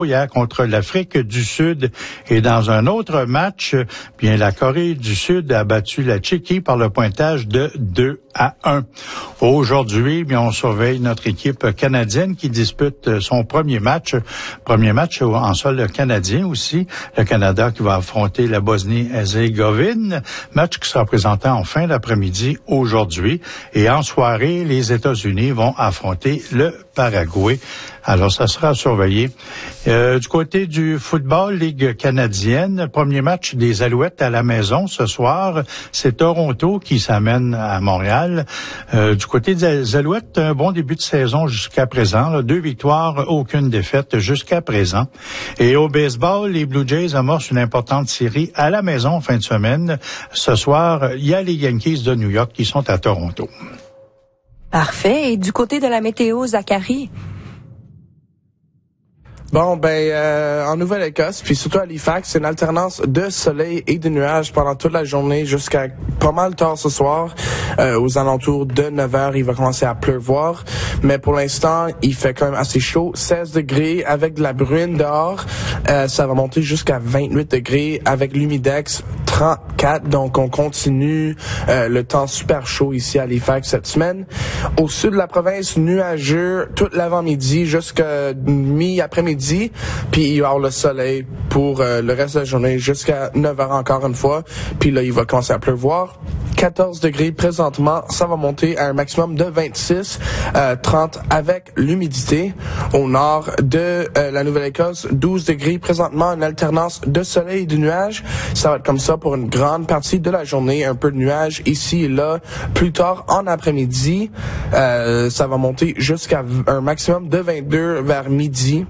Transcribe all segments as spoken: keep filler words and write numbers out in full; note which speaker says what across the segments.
Speaker 1: hier contre l'Afrique du Sud. Et dans un autre match, bien la Corée du Sud a battu la Tchéquie par le pointage de deux à un. Aujourd'hui, bien on surveille notre équipe canadienne qui dispute son premier match, premier match en sol canadien aussi. Le Canada qui va affronter la Bosnie-Herzégovine, match qui sera présenté en fin d'après-midi aujourd'hui. Et en soirée, les États-Unis vont affronter le Paraguay. Alors, ça sera surveillé. Euh, du côté du football, Ligue canadienne, premier match des Alouettes à la maison ce soir. C'est Toronto qui s'amène à Montréal. Euh, du côté des Alouettes, un bon début de saison jusqu'à présent. Là, deux victoires, aucune défaite jusqu'à présent. Et au baseball, les Blue Jays amorcent une importante série à la maison en fin de semaine. Ce soir, il y a les Yankees de New York qui sont à Toronto.
Speaker 2: Parfait. Et du côté de la météo, Zachary?
Speaker 3: Bon, ben, euh, en Nouvelle-Écosse, puis surtout à Halifax, c'est une alternance de soleil et de nuages pendant toute la journée jusqu'à pas mal tard ce soir. Euh, aux alentours de neuf heures, il va commencer à pleuvoir. Mais pour l'instant, il fait quand même assez chaud. seize degrés avec de la bruine dehors. Euh, ça va monter jusqu'à vingt-huit degrés avec l'humidex trente-quatre. Donc, on continue euh, le temps super chaud ici à Halifax cette semaine. Au sud de la province, nuageux toute l'avant-midi jusqu'à mi-après-midi. Puis il va y avoir le soleil pour euh, le reste de la journée jusqu'à neuf heures encore une fois. Puis là, il va commencer à pleuvoir. quatorze degrés présentement, ça va monter à un maximum de vingt-six, euh, trente avec l'humidité. Au nord de euh, la Nouvelle-Écosse, douze degrés présentement, une alternance de soleil et de nuages. Ça va être comme ça pour une grande partie de la journée, un peu de nuages ici et là. Plus tard en après-midi, euh, ça va monter jusqu'à un maximum de vingt-deux vers midi.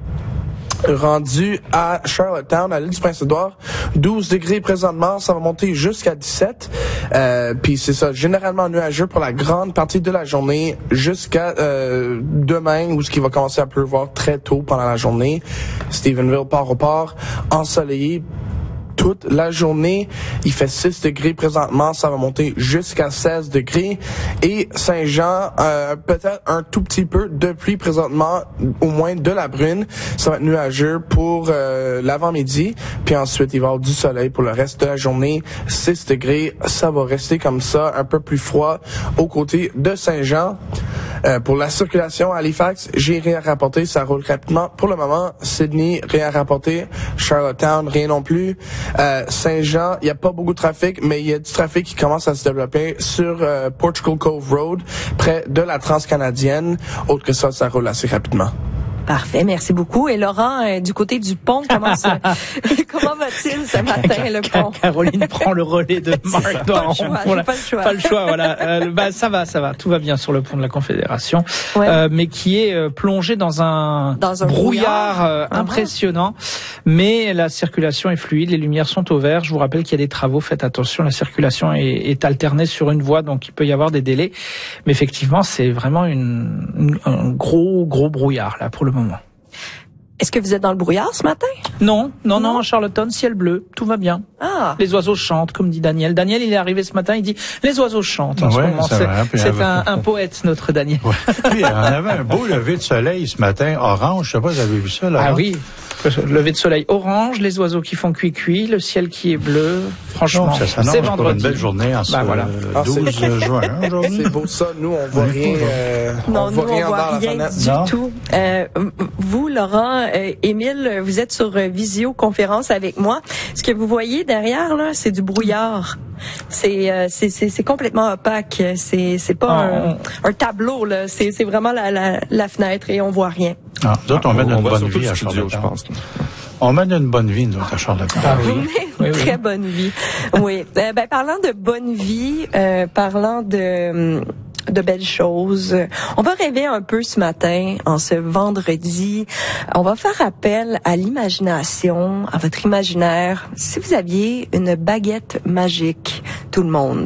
Speaker 3: Rendu à Charlottetown, à l'île du Prince-Édouard, douze degrés présentement, ça va monter jusqu'à dix-sept. Euh, puis c'est ça, généralement nuageux pour la grande partie de la journée jusqu'à euh, demain, où ce qui va commencer à pleuvoir très tôt pendant la journée. Stephenville, Port-au-Port, ensoleillé toute la journée. Il fait six degrés présentement, ça va monter jusqu'à seize degrés. Et Saint-Jean, euh, peut-être un tout petit peu de pluie présentement, au moins de la brune. Ça va être nuageux pour euh, l'avant-midi. Puis ensuite, il va y avoir du soleil pour le reste de la journée. six degrés, ça va rester comme ça, un peu plus froid aux côtés de Saint-Jean. Euh, pour la circulation à Halifax, j'ai rien à rapporter, ça roule rapidement. Pour le moment, Sydney, rien à rapporter. Charlottetown, rien non plus. Euh, Saint-Jean, il n'y a pas beaucoup de trafic, mais il y a du trafic qui commence à se développer sur euh, Portugal Cove Road, près de la Transcanadienne. Autre que ça, ça roule assez rapidement.
Speaker 2: Parfait, merci beaucoup. Et Laurent, euh, du côté du pont, comment ça, comment va-t-il ce matin, le pont?
Speaker 4: Caroline prend le relais de Marc Doron.
Speaker 2: Pas le choix, pas le choix.
Speaker 4: Pas le choix, voilà. Euh, bah, ça va, ça va. Tout va bien sur le pont de la Confédération.
Speaker 2: Ouais.
Speaker 4: Euh, mais qui est euh, plongé dans un,
Speaker 2: dans un
Speaker 4: brouillard,
Speaker 2: brouillard
Speaker 4: euh, impressionnant. Mais la circulation est fluide, les lumières sont au vert. Je vous rappelle qu'il y a des travaux, faites attention, la circulation est, est alternée sur une voie, donc il peut y avoir des délais. Mais effectivement, c'est vraiment une, une, un gros, gros brouillard, là, pour le moment.
Speaker 2: Est-ce que vous êtes dans le brouillard ce matin?
Speaker 4: Non, non, non, à Charlottetown, ciel bleu, tout va bien.
Speaker 2: Ah.
Speaker 4: Les oiseaux chantent, comme dit Daniel. Daniel, il est arrivé ce matin, il dit les oiseaux chantent en
Speaker 1: ouais,
Speaker 4: ce moment.
Speaker 1: C'est,
Speaker 4: c'est,
Speaker 1: vrai,
Speaker 4: c'est
Speaker 1: avait...
Speaker 4: un, un poète, notre Daniel.
Speaker 1: Ouais. Puis, on avait un beau lever de soleil ce matin, orange. Je sais pas si vous avez vu ça, là.
Speaker 4: Ah oui, le lever de soleil orange, les oiseaux qui font cuit-cuit, le ciel qui est bleu. Franchement,
Speaker 1: non, ça s'annonce
Speaker 4: c'est
Speaker 1: pour
Speaker 4: vendredi.
Speaker 1: une belle journée en ce
Speaker 4: bah, voilà.
Speaker 1: douze juin aujourd'hui.
Speaker 3: C'est beau ça, nous on voit rien. Euh,
Speaker 2: non,
Speaker 3: on
Speaker 2: nous
Speaker 3: voit rien
Speaker 2: on voit
Speaker 3: dans
Speaker 2: rien
Speaker 3: la fenêtre.
Speaker 2: du
Speaker 1: non.
Speaker 2: tout. Euh, vous, Laurent, euh, Émile, vous êtes sur euh, visioconférence avec moi. Ce que vous voyez derrière là, c'est du brouillard. C'est euh, c'est, c'est c'est complètement opaque. C'est c'est pas
Speaker 4: Ah,
Speaker 2: un,
Speaker 4: on...
Speaker 2: un tableau là. C'est c'est vraiment la la, la fenêtre et on voit rien.
Speaker 1: Ah, nous autres, on mène
Speaker 5: on
Speaker 1: une
Speaker 5: va
Speaker 1: bonne vie à
Speaker 5: studio, je
Speaker 1: Charlottetown.
Speaker 5: pense.
Speaker 1: On mène une bonne vie, nous autres, à Charlottetown.
Speaker 4: Ah oui.
Speaker 2: Une
Speaker 4: oui,
Speaker 2: très
Speaker 4: oui.
Speaker 2: bonne vie. Oui. Euh, ben parlant de bonne vie, euh, parlant de de belles choses. On va rêver un peu ce matin, en ce vendredi. On va faire appel à l'imagination, à votre imaginaire. Si vous aviez une baguette magique, tout le monde,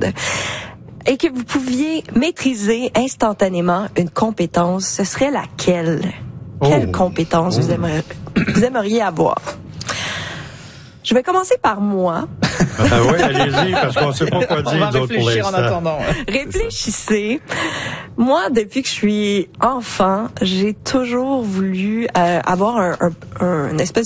Speaker 2: et que vous pouviez maîtriser instantanément une compétence, ce serait laquelle?
Speaker 1: Oh.
Speaker 2: Quelle compétence
Speaker 1: Oh.
Speaker 2: vous aimeriez, vous aimeriez avoir? Je vais commencer par moi.
Speaker 1: Ah oui, allez-y, parce qu'on ne sait pas quoi dire
Speaker 4: On va
Speaker 1: d'autre pour
Speaker 4: réfléchir en
Speaker 1: l'instant.
Speaker 4: attendant.
Speaker 2: Réfléchissez. Moi, depuis que je suis enfant, j'ai toujours voulu euh, avoir un, un, un, une espèce